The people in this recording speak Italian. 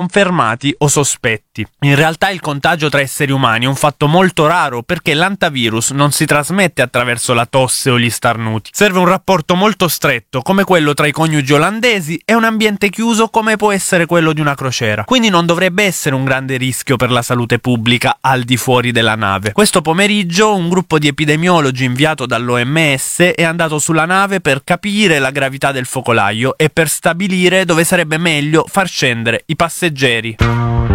confermati o sospetti. In realtà il contagio tra esseri umani è un fatto molto raro perché l'antivirus non si trasmette attraverso la tosse o gli starnuti. Serve un rapporto molto stretto, come quello tra i coniugi olandesi, e un ambiente chiuso come può essere quello di una crociera. Quindi non dovrebbe essere un grande rischio per la salute pubblica al di fuori della nave. Questo pomeriggio un gruppo di epidemiologi inviato dall'OMS è andato sulla nave per capire la gravità del focolaio e per stabilire dove sarebbe meglio far scendere i passeggeri.